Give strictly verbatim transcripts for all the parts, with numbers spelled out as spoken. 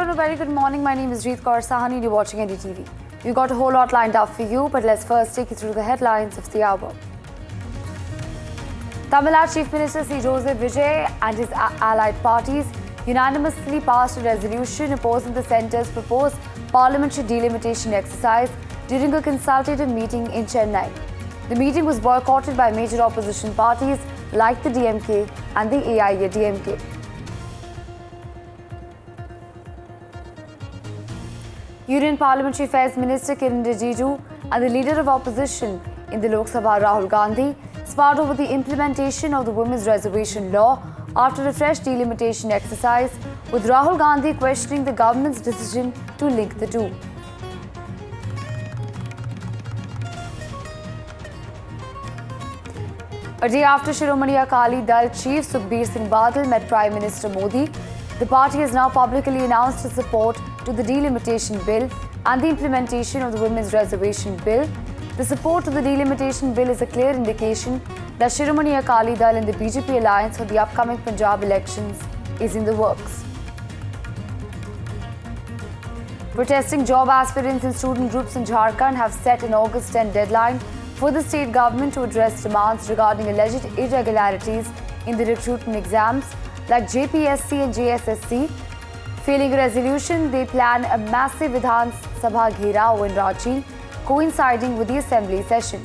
everyone, a very good morning. My name is Jeet Kaur Sahani and you're watching N D T V. We've got a whole lot lined up for you, but let's first take you through the headlines of the hour. Tamil Nadu Chief Minister C. Joseph Vijay and his allied parties unanimously passed a resolution opposing the centre's proposed parliamentary delimitation exercise during a consultative meeting in Chennai. The meeting was boycotted by major opposition parties like the D M K and the A I A D M K. Union Parliamentary Affairs Minister Kiren Rijiju and the leader of opposition in the Lok Sabha Rahul Gandhi sparred over the implementation of the Women's Reservation Law after a fresh delimitation exercise, with Rahul Gandhi questioning the government's decision to link the two. A day after Shiromani Akali Dal Chief Sukhbir Singh Badal met Prime Minister Modi, the party has now publicly announced its support to the delimitation bill and the implementation of the Women's Reservation Bill. The support to the delimitation bill is a clear indication that Shiromani Akali Dal and the B J P alliance for the upcoming Punjab elections is in the works. Protesting job aspirants and student groups in Jharkhand have set an August tenth deadline for the state government to address demands regarding alleged irregularities in the recruitment exams like J P S C and J S S C. Failing a resolution, they plan a massive Vidhan Sabha Gherao in Ranchi, coinciding with the assembly session.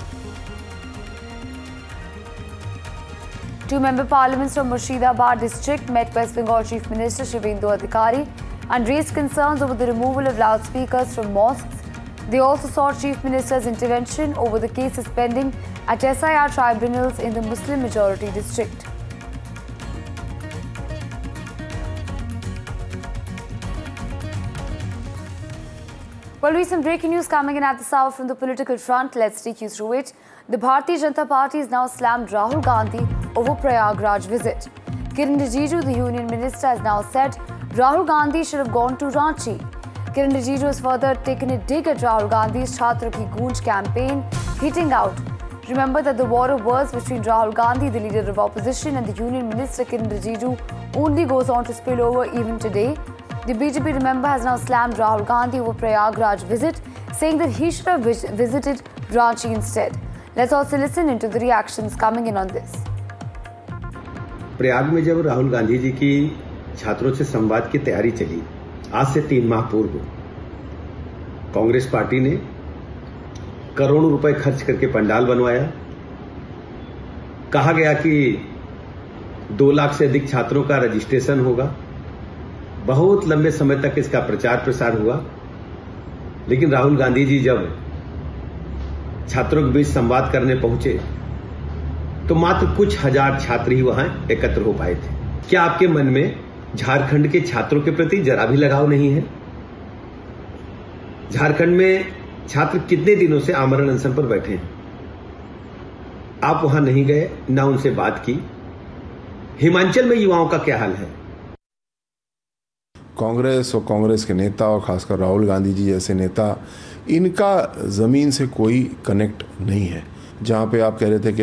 Two member parliaments from Murshidabad district met West Bengal Chief Minister Shivendu Adhikari and raised concerns over the removal of loudspeakers from mosques. They also sought Chief Minister's intervention over the cases pending at S I R tribunals in the Muslim majority district. Well, we have some breaking news coming in at the south from the political front. Let's take you through it. The Bharatiya Janata Party has now slammed Rahul Gandhi over Prayagraj visit. Kiren Rijiju, the union minister, has now said Rahul Gandhi should have gone to Ranchi. Kiren Rijiju has further taken a dig at Rahul Gandhi's Chhatra Ki Goonj campaign, hitting out. Remember that the war of words between Rahul Gandhi, the leader of opposition, and the union minister Kiren Rijiju only goes on to spill over even today. The B J P, remember, has now slammed Rahul Gandhi over Prayagraj visit, saying that he should have vis visited Ranchi instead. Let's also listen into the reactions coming in on this. Prayag में जब राहुल गांधी जी की छात्रों से संवाद की तैयारी चली, आज से तीन माह पूर्व कांग्रेस पार्टी ने करोड़ों रुपए खर्च करके पंडाल बनवाया। कहा गया कि दो लाख से अधिक छात्रों का रजिस्ट्रेशन होगा। बहुत लंबे समय तक इसका प्रचार प्रसार हुआ, लेकिन राहुल गांधी जी जब छात्रों के बीच संवाद करने पहुंचे तो मात्र कुछ हजार छात्र ही वहां एकत्र हो पाए थे। क्या आपके मन में झारखंड के छात्रों के प्रति जरा भी लगाव नहीं है? झारखंड में छात्र कितने दिनों से आमरण अनशन पर बैठे हैं? आप वहां नहीं गए, ना उनसे बात की। हिमाचल में युवाओं का क्या हाल है? कांग्रेस और कांग्रेस के नेता और खासकर राहुल गांधी जी जैसे नेता, इनका ज़मीन से कोई कनेक्ट नहीं है। जहाँ पे आप कह रहे थे कि